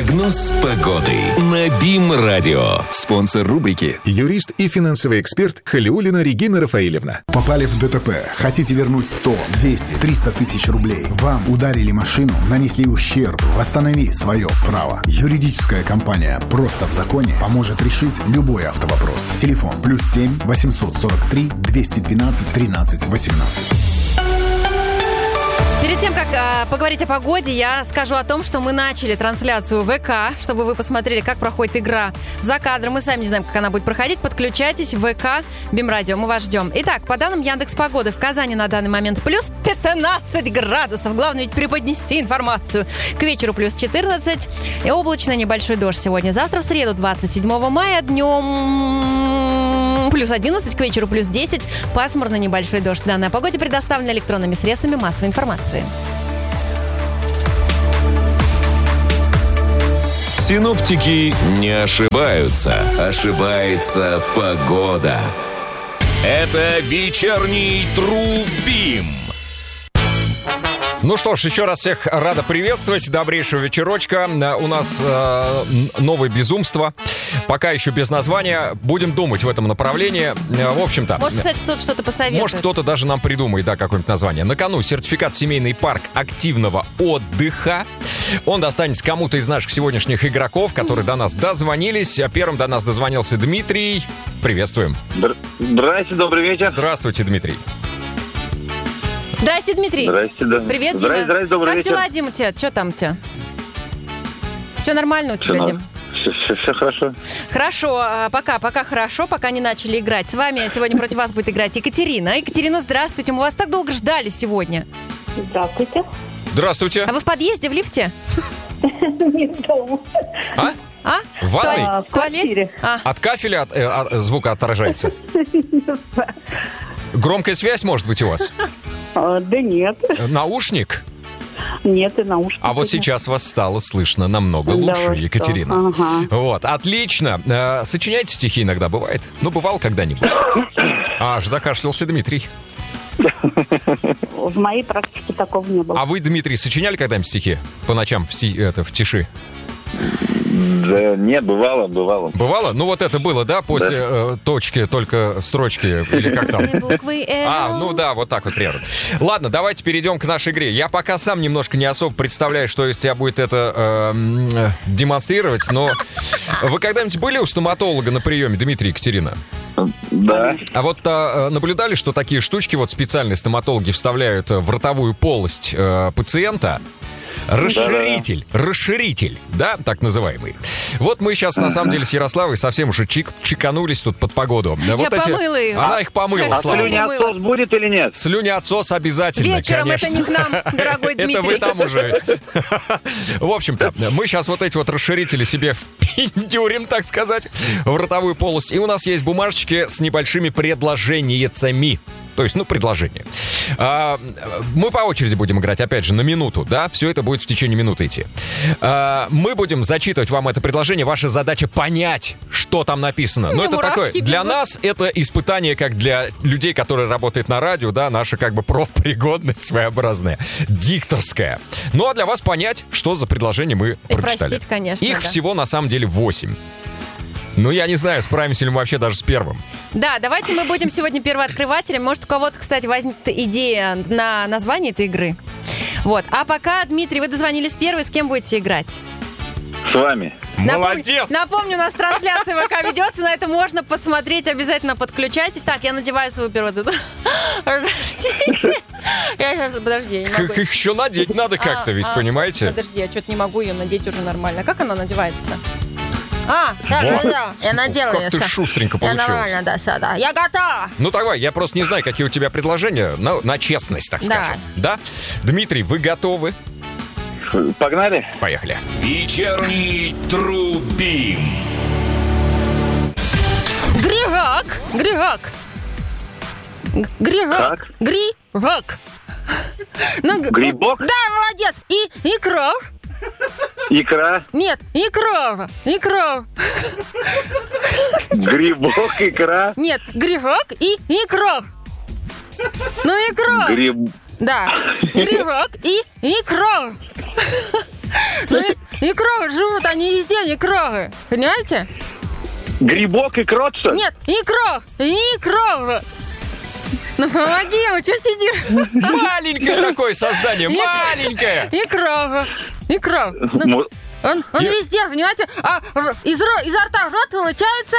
Прогноз погоды на БИМ-радио. Спонсор рубрики — юрист и финансовый эксперт Халиуллина Регина Рафаэлевна. Попали в ДТП? Хотите вернуть 100, 200, 300 тысяч рублей? Вам ударили машину, нанесли ущерб. Восстанови свое право. Юридическая компания «Просто в законе» поможет решить любой автовопрос. Телефон +7 843 212 13 18. Перед тем, как поговорить о погоде, я скажу о том, что мы начали трансляцию ВК, чтобы вы посмотрели, как проходит игра за кадром. Мы сами не знаем, как она будет проходить. Подключайтесь в ВК БИМ-радио, мы вас ждем. Итак, по данным Яндекс.Погоды, в Казани на данный момент плюс 15 градусов. Главное ведь преподнести информацию. К вечеру плюс 14. И облачно, небольшой дождь сегодня. Завтра в среду, 27 мая, днем плюс 11, к вечеру плюс 10. Пасмурно, небольшой дождь. Данные о погоде предоставлены электронными средствами массовой информации. Синоптики не ошибаются. Ошибается погода. Это вечерний Трубим. Ну что ж, еще раз всех рада приветствовать. Добрейшего вечерочка. У нас новое безумство. Пока еще без названия. Будем думать в этом направлении. В общем-то... Может, кстати, кто-то что-то посоветует. Может, кто-то даже нам придумает, да, какое-нибудь название. На кону сертификат в семейный парк активного отдыха. Он достанется кому-то из наших сегодняшних игроков, которые до нас дозвонились. Первым до нас дозвонился Дмитрий. Приветствуем. Здравствуйте, добрый вечер. Здравствуйте, Дмитрий. Здрасте, Дмитрий. Здрасте, да. Привет, Дима. Здрасте, добрый вечер. Как дела, Дим, у тебя? Что там у тебя? Все нормально у тебя, Дим? Все хорошо. Хорошо, пока хорошо, пока не начали играть. С вами сегодня против вас будет играть Екатерина. Екатерина, здравствуйте, мы вас так долго ждали сегодня. Здравствуйте. Здравствуйте. А вы в подъезде, в лифте? Нет, дома. А? В ванной? В туалете? От кафеля звук отражается? Громкая связь, может быть, у вас? Да нет. Наушник? Нет, и наушники. А вот сейчас вас стало слышно намного лучше, да, Екатерина. Ага. Вот, отлично. Сочиняйте стихи иногда, бывает? Ну, бывал когда-нибудь? Аж закашлялся Дмитрий. В моей практике такого не было. А вы, Дмитрий, сочиняли когда-нибудь стихи по ночам в тиши? Да, нет, бывало. Бывало? Ну, вот это было, да, после точки, только строчки, или как там? Ну да, вот так вот примерно. Ладно, давайте перейдем к нашей игре. Я пока сам немножко не особо представляю, что из тебя будет это демонстрировать, но вы когда-нибудь были у стоматолога на приеме, Дмитрий, Екатерина? Да. А вот наблюдали, что такие штучки вот специальные стоматологи вставляют в ротовую полость пациента? Расширитель, да, так называемый. Вот мы сейчас, на самом деле, с Ярославой совсем уже чеканулись тут под погоду. Вот помыла их. Она их помыла, А слюнеотсос будет или нет? Слюнеотсос обязательно, вечером, конечно. Это не к нам, дорогой Дмитрий. Это вы там уже. В общем-то, мы сейчас вот эти вот расширители себе впендюрим, так сказать, в ротовую полость. И у нас есть бумажечки с небольшими предложениями. То есть, предложение. Мы по очереди будем играть, опять же, на минуту, да? Все это будет в течение минуты идти. Мы будем зачитывать вам это предложение. Ваша задача понять, что там написано. Но это такое, для нас это испытание, как для людей, которые работают на радио, да, наша как бы профпригодность своеобразная, дикторская. Ну, а для вас понять, что за предложение мы прочитали. Простить, конечно, их всего, на самом деле, 8. Ну, я не знаю, справимся ли мы вообще даже с первым. Да, давайте мы будем сегодня первооткрывателем. Может, у кого-то, кстати, возникнет идея на название этой игры. Вот. А пока, Дмитрий, вы дозвонились первый, с кем будете играть? С вами. Молодец! Напомню, у нас трансляция ВК ведется, на это можно посмотреть, обязательно подключайтесь. Так, я надеваю свою первую... Подождите. Подожди, я не могу. Их еще надеть надо как-то, ведь, понимаете? Подожди, я что-то не могу ее надеть уже нормально. Как она надевается-то? Да, я надела ее. Как ты шустренько получилось. Я нормально, да. Я готова. Ну, давай, я просто не знаю, какие у тебя предложения, на честность, так скажем. Да? Дмитрий, вы готовы? Погнали? Поехали. Вечерний Трубим. Григак. Грибок? Да, молодец. И икра. Икра? Нет, икра. Грибок, икра? Нет, грибок и икра. Ну, икра. Да, грибок и икра. Ну, икра живут они везде икрогы. Понимаете? Грибок и крот, что ли? Нет, икрог. Ну помоги ему, что сидишь? Маленькое такое создание, маленькое. Икрог. Ну, он везде, понимаете? А изо рта в рот получается...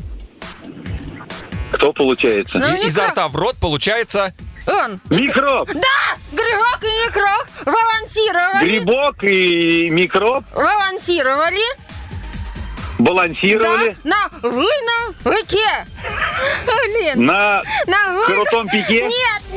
Кто получается? Ну, Изо рта в рот получается... Он. Микроб. Да! Грибок и микроб балансировали. Грибок и микроб Балансировали. балансировали Да, на лыжном реке. Блин. на крутом пике,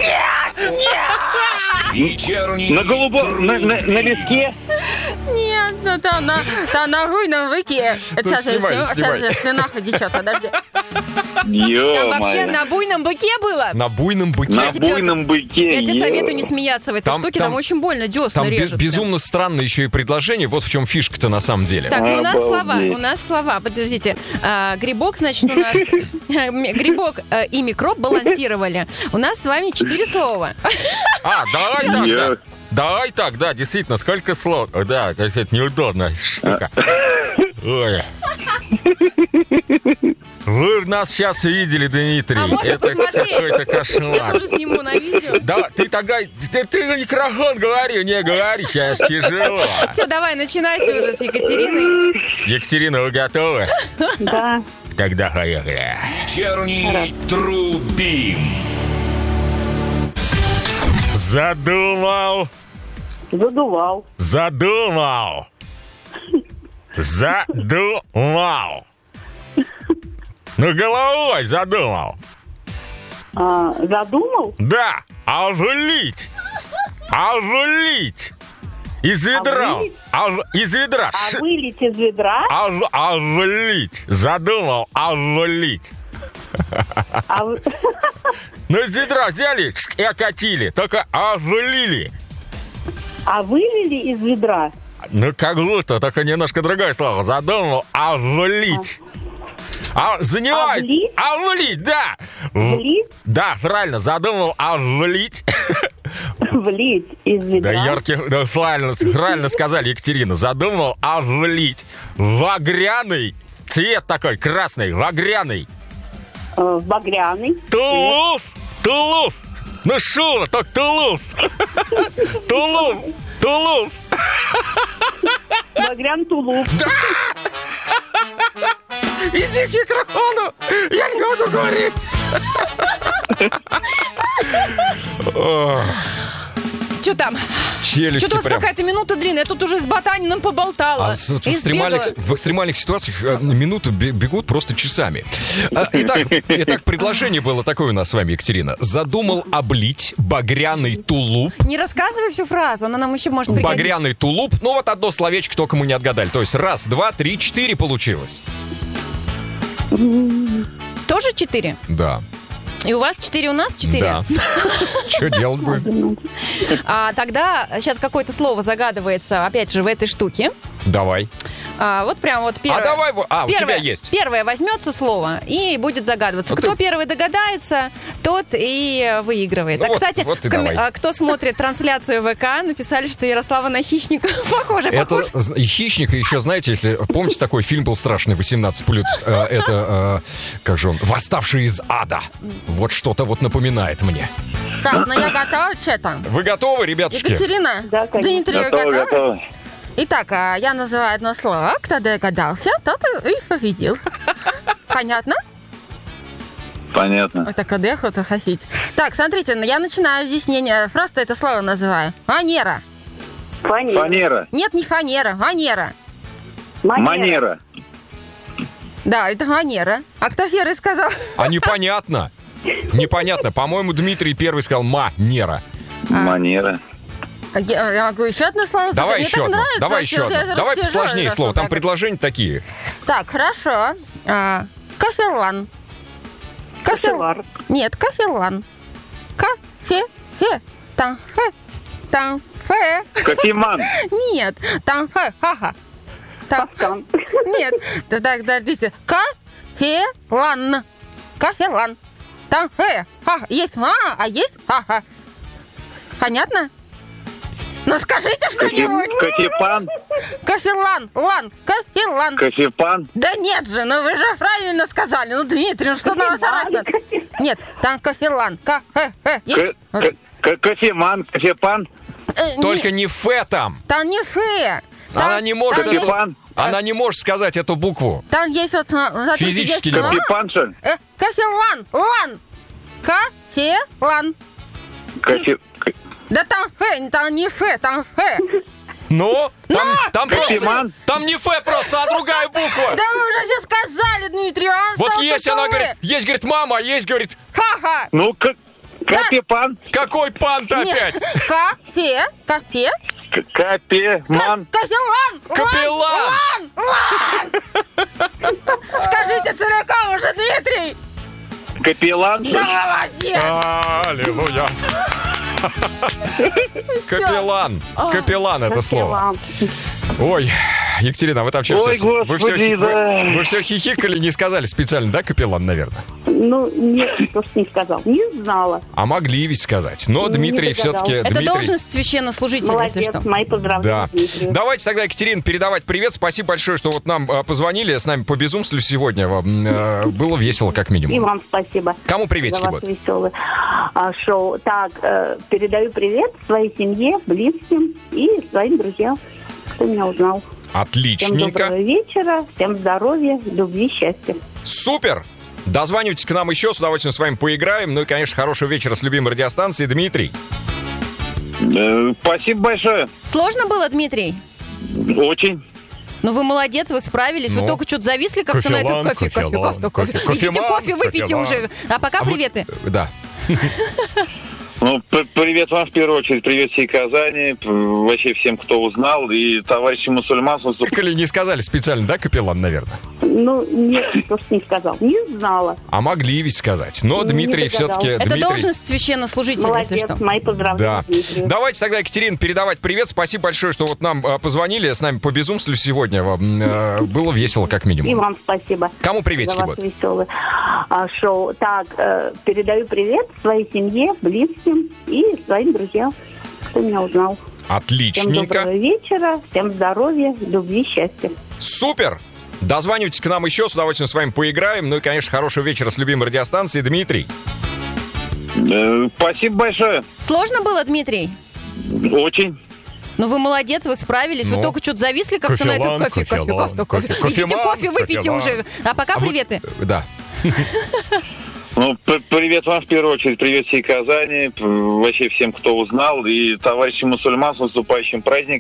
Вечерний на голубом, на леске. Нет, ну там на лыжном реке. Ну, Сейчас снимай. же слюна течет, подожди. Там вообще Ё-моё. на буйном быке было. На буйном быке. На буйном быке. Я тебе ё. советую не смеяться в этой Там- штуке, там- там очень больно, десна Там режут. безумно странное еще и предложение. Вот в чем фишка-то на самом деле. Так, ну Обалдеть. у нас слова. Подождите. Грибок, значит, у нас... Грибок и микроб балансировали. У нас с вами 4 слова. Давай так, да. Ё. Давай так, да, действительно, сколько слов. Да, какая-то неудобная штука. Ой. Вы нас сейчас видели, Дмитрий. А можно Это посмотреть? какой-то Я кошмар. тоже сниму на видео. Да, ты тогда... Ты микрофон говори, не говори, сейчас тяжело. Все, давай, начинайте уже с Екатериной. Екатерина, вы готовы? Да. Тогда поехали. Вечерний Трубим. Задумал. Задувал. Ну, головой задумал. Задумал? Да, а влить. Из ведра. влить? Из ведра. А вылить из ведра? Влить. Задумал, влить. А вы- Ну, из ведра взяли и окатили. Только влили. а вылили из ведра? Ну, как будто, только немножко другое слово. Задумал, влить. Занимать. Влить? Влить, да. Влить? Да, правильно, задумал, влить. Влить из Да, ведра. да, правильно сказали, Екатерина. Задумал, влить. Багряный цвет такой, красный, багряный. Багряный. Тулуп. Ну, шо, так тулуп. Тулуп. Багрян тулуп. Иди к микрофону, я не могу говорить. Что там? Челюсти Что-то у вас прям. какая-то минута длинная. Я тут уже с ботанином поболтала. В И экстремальных ситуациях минуты бегут просто часами. Итак, предложение было такое у нас с вами, Екатерина. Задумал облить багряный тулуп. Не рассказывай всю фразу, она нам еще может пригодиться. Багряный тулуп. Ну вот одно словечко только мы не отгадали. То есть 1, 2, 3, 4 получилось. Тоже 4? Да. И у вас 4, у нас 4? Да. Что делать будем? Тогда сейчас какое-то слово загадывается, опять же, в этой штуке. Давай. Вот прям вот первое. давай, у тебя есть. Первое возьмется слово и будет загадываться. Вот Кто ты- первый догадается, тот и выигрывает. Ну вот- Кстати, вот и давай. кто смотрит трансляцию ВК, написали, что Ярослава на хищника. Похоже. Это хищник, еще, знаете, если помните, такой фильм был страшный, 18+, это, как же он, «Восставший из ада». Вот что-то вот напоминает мне. Так, ну я готова, что там? Вы готовы, ребятушки? Екатерина, Да, конечно. Дмитрий, вы Готово, готовы? готово. Итак, я называю одно слово. Кто догадался, тот и победил. Понятно? Понятно. Вот так отдыхать, хасить. Так, смотрите, я начинаю объяснение. Просто это слово называю. Фанера. Фанера. Нет, не фанера, фанера. Манера. Да, это фанера. А кто первый сказал? А непонятно. Непонятно. По-моему, Дмитрий первый сказал «манера». Манера. Я могу еще одно слово Давай сказать? еще Мне так одно. нравится Давай вообще. еще Вот я одно. Давай растяжу посложнее это слово. Там как- предложения такие. Так, хорошо. Кофелан. Кофевар. Нет, кофелан. Кофе. Там фе. Там фе. Кофеман. Нет, там фе. Ха-ха. Там... Паскан. Нет, так, подождите. Кофелан. Кофелан. Там фе. Ха. Есть ма, а есть ха-ха. Понятно? Ну скажите что-нибудь. Кофепан? Кофелан, кофелан. Кофепан? Да нет же, ну вы же правильно сказали. Ну, Дмитрий, ну что надо орать надо? Нет, там кофелан. Есть? Кофеман, кофепан? Только не фе там. Там не фе. Она не может там есть- Кофепан? Она не может сказать эту букву. Там есть вот... смотрите, Физически есть не лан. Кофепан, что ли? Кофелан, лан. Кофелан. Да там фе, там не фе, там фе. Ну, там просто... Кофеман? Там не фе просто, а другая буква. Да вы уже все сказали, Дмитрий, он Вот стал есть, только она вы. говорит, есть, говорит, мама, а есть, говорит, Ха-ха. Ну, кофепан? какой пан-то Нет. опять? Кофе. Кофеман? Капеллан. Капеллан. Лан. Скажите целиком уже, Дмитрий. Капеллан? что ли? Да молодец. Аллилуйя. Капеллан. Капеллан это слово. Ой, Екатерина, вы там вообще Ой, все... господи, да. Вы все хихикали, не сказали специально, да, капеллан, наверное? Ну, нет, просто не сказал. Не знала. А могли ведь сказать. Но Не Дмитрий догадалась. все-таки... Это должность священнослужителя, если Молодец, что. мои поздравления, Да. Дмитрию. Давайте тогда, Екатерина, передавать привет. Спасибо большое, что вот нам позвонили, с нами побезумствовали сегодня. Было весело, как И минимум. вам спасибо. Кому За приветики ваше будут? веселое шоу. Так, передаю привет своей семье, близким и своим друзьям, кто меня узнал. Всем Отличненько. доброго вечера, всем здоровья, любви, счастья. Супер! Дозванивайтесь к нам еще, с удовольствием с вами поиграем. Ну и, конечно, хорошего вечера с любимой радиостанцией. Дмитрий. Спасибо большое. Сложно было, Дмитрий? Очень. Ну, вы молодец, вы справились. Вы Ну. только что-то зависли как-то на Кофелан, эту кофе. Идите кофеман, кофе выпейте кофелан. уже. А пока приветы. Да. Ну, привет вам в первую очередь, привет всей Казани, вообще всем, кто узнал, и товарищи мусульман. Или не сказали специально, да, капеллан, наверное? Ну, нет, просто не сказал. Не знала. А могли ведь сказать. Но Не Дмитрий догадалась. все-таки... Это должность священнослужителя, если Молодец, что. мои поздравления, Да. Дмитрию. Давайте тогда, Екатерина, передавать привет. Спасибо большое, что вот нам позвонили, с нами побезумствовали сегодня. Было весело, как И минимум. вам спасибо. Кому За приветики ваше будут? веселое шоу. Так, передаю привет своей семье, близким и своим друзьям, кто меня узнал. Всем Отличненько. доброго вечера, всем здоровья, любви, счастья. Супер! Дозванивайтесь к нам еще, с удовольствием с вами поиграем. Ну и, конечно, хорошего вечера с любимой радиостанцией. Дмитрий. Спасибо большое. Сложно было, Дмитрий? Очень. Ну, вы молодец, вы справились. Вы Ну. только что-то зависли как-то на эту кофе. Идите кофеман, кофе выпейте кофелан. уже. А пока А вы- приветы. Да. Ну, привет вам в первую очередь, привет всей Казани, вообще всем, кто узнал, и товарищи мусульман с наступающим праздником.